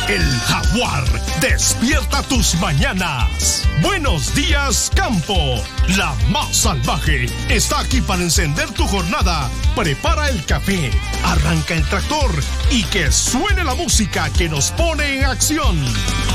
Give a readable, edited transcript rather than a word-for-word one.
El Jaguar despierta tus mañanas. Buenos días, campo. La más salvaje está aquí para encender tu jornada. Prepara el café, arranca el tractor y que suene la música que nos pone en acción.